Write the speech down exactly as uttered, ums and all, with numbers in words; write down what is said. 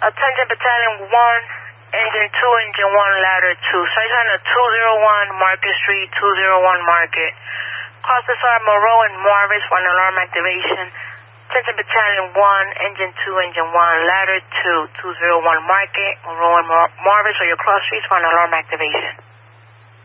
Attention Battalion one, Engine two, Engine one, Ladder two. Citation to two oh one Market Street, two oh one Market. Cluster Sergeant Moreau and Morris for an alarm activation. Attention Battalion one, Engine two, Engine one, Ladder two, two oh one Market. Moreau and Mor Morris or your cross streets for an alarm activation.